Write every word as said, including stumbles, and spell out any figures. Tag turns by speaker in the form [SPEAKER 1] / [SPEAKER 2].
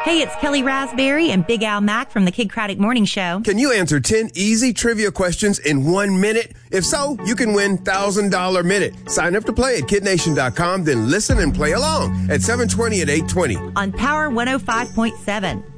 [SPEAKER 1] Hey, it's Kelly Raspberry and Big Al Mack from the Kid Craddock Morning Show.
[SPEAKER 2] Can you answer ten easy trivia questions in one minute? If so, you can win one thousand dollars minute. Sign up to play at kid nation dot com, then listen and play along at seven twenty and eight twenty.
[SPEAKER 1] On Power one oh five point seven.